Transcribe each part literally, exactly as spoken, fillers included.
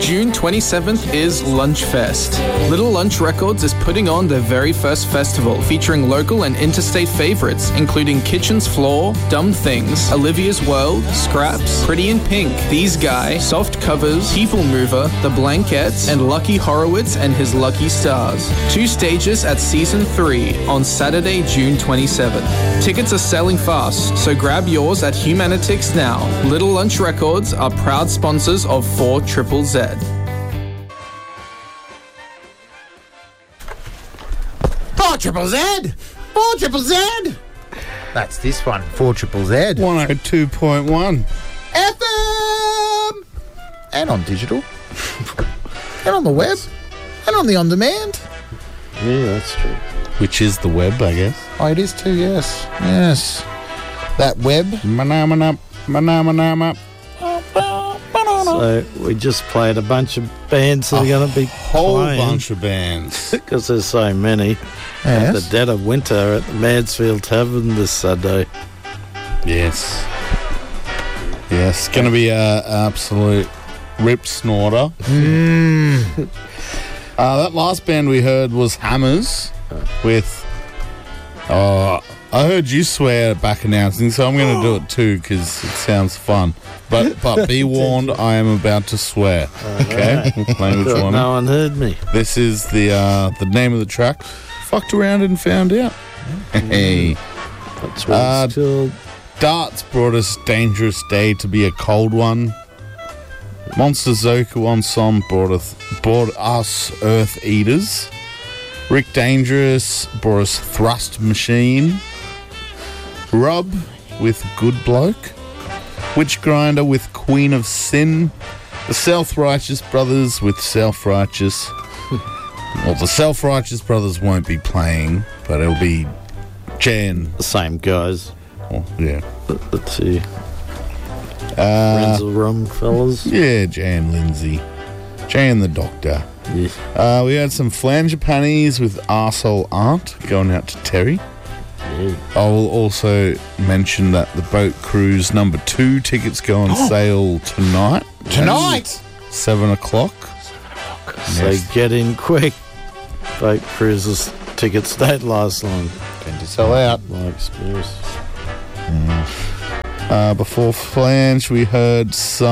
June twenty-seventh is Lunch Fest. Little Lunch Records is putting on their very first festival featuring local and interstate favorites, including Kitchen's Floor, Dumb Things, Olivia's World, Scraps, Pretty in Pink, These Guy, Soft Covers, People Mover, The Blankettes, and Lucky Horowitz and his Lucky Stars. Two stages at Season three on Saturday, June twenty-seventh. Tickets are selling fast, so grab yours at Humanitix now. Little Lunch Records are proud sponsors of four triple Z. four triple Z! four triple Z! That's this one, four triple Z. one oh two point one. F M! And on digital. And on the web. And on the on-demand. Yeah, that's true. Which is the web, I guess. Oh, it is too, yes. Yes. That web. Manama, manama, So we just played a bunch of bands that are going to be whole playing bunch of bands. because there's so many. At the Yes. dead of winter at the Mansfield Tavern this Sunday. Yes. Yes, going to be a absolute rip snorter. Mm. Uh, that last band we heard was Hammers with... Uh, I heard you swear at back announcing, so I'm going to do it too because it sounds fun. But but be warned, I am about to swear. Okay? Language Thought warning. no one heard me. This is the uh, the name of the track. Fucked around and found out. Hey. That's what Uh, it's called. Darts brought us Dangerous Day to be a cold one. Monster Zoku Ensemble brought us, brought us Earth Eaters. Rick Dangerous brought us Thrust Machine. Rub with Good Bloke. Witch Grinder with Queen of Sin. The Self-Righteous Brothers with Self-Righteous. Well, the Self-Righteous Brothers won't be playing, but it'll be Jan. The same guys. Oh, yeah. The, the two Uh, Renzel Rum fellas. yeah, Jan Lindsay. Jan the Doctor. Yeah. Uh, we had some Flangipanis with Arsehole Art going out to Terry. Yeah. I will also mention that the Boat Cruise number two tickets go on sale tonight. Tonight! Seven o'clock. So Yes. get in quick. Boat cruises tickets don't last long. Tend to sell out. My experience. Uh, before Flange, we heard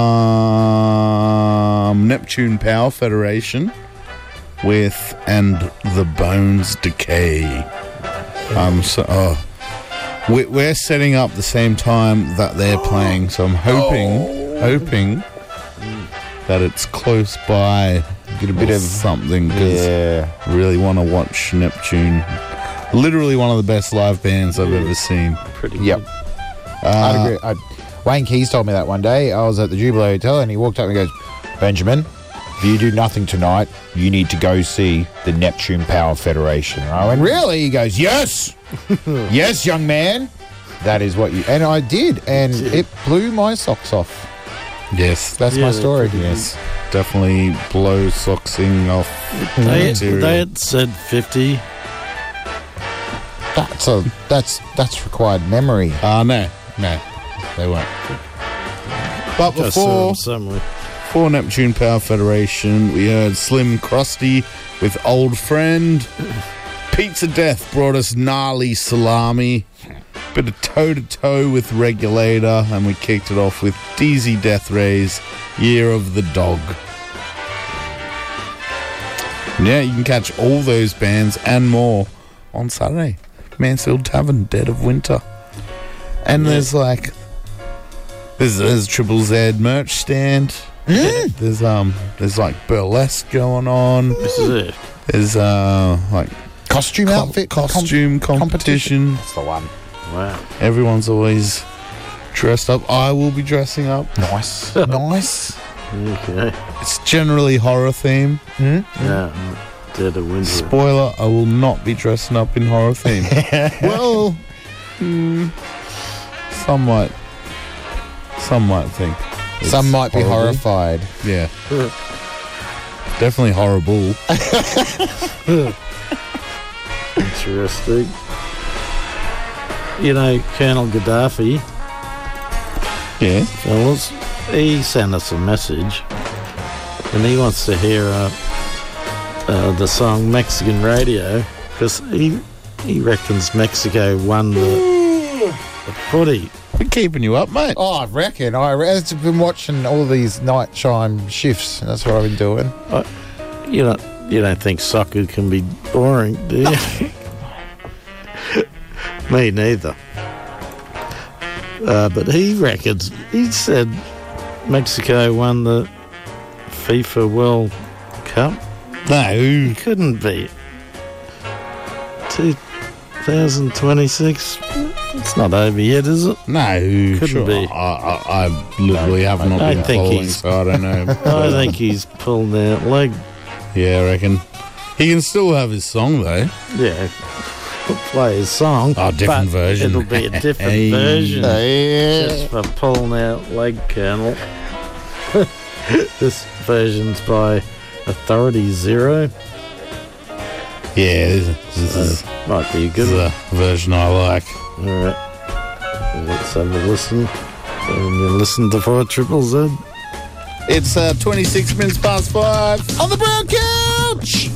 some Neptune Power Federation with And the Bones Decay. Um, so, oh, we- we're setting up the same time that they're playing, so I'm hoping, hoping that it's close by. Get a bit or of... something, because Yeah. I really want to watch Neptune. Literally one of the best live bands I've ever seen. Pretty Yep. good. I'd agree. I'd, Wayne Keys told me that one day. I was at the Jubilee Hotel and he walked up and he goes, Benjamin, if you do nothing tonight, you need to go see the Neptune Power Federation. And I went, really? He goes, yes. Yes, young man. That is what you... And I did. And it blew my socks off. Yes, That's Yeah, my they're story. pretty yes, definitely blow socksing off. They, material. they had said fifty. That's a, that's that's required memory. Ah, no, no, they won't. But Just saw before, them somewhere. before Neptune Power Federation, we heard Slim Krusty with Old Friend. Pizza Death brought us Gnarly Salami. Bit of toe-to-toe with Regulator, and we kicked it off with D Z Death Rays, Year of the Dog. Yeah, you can catch all those bands and more on Saturday. Mansfield Tavern, Dead of Winter. And there's like... There's, there's Triple Z merch stand. There's um, there's like burlesque going on. This is it. There's uh, like Costume co- outfit com- costume competition. That's the one. Wow. Everyone's always dressed up. I will be dressing up. Nice. Nice. Okay. It's generally horror theme. Yeah. Dead of winter. Spoiler: I will not be dressing up in horror theme. Well, hmm, some might, some might think. it's Some might be horrible. horrified. Yeah, definitely horrible. Interesting. You know, Colonel Gaddafi, Yeah. fellas, he sent us a message and he wants to hear uh, uh, the song Mexican Radio, because he he reckons Mexico won the, the footy. We're keeping you up, mate. Oh, I reckon. I re- I've been watching all these night chime shifts. That's what I've been doing. Uh, you don't you don't think soccer can be boring, do you? Me neither. Uh, but he reckons, he said Mexico won the FIFA World Cup. No. Couldn't be. two thousand twenty-six. It's not over yet, is it? No. Couldn't sure. be. I, I, I literally have not I been think following, he's- so I don't know. I think he's pulled out leg. Yeah, I reckon. He can still have his song, though. Yeah. We'll play his song. Oh, different but version. It'll be a different Hey. version. Yeah. Just for pulling out leg kernel. This version's by Authority Zero. Yeah, this, this, is, Uh, might be a this good is one. a version I like. Alright. Let's have a listen. And you listen to four Triple Z. It's uh, twenty-six minutes past five on the brown couch.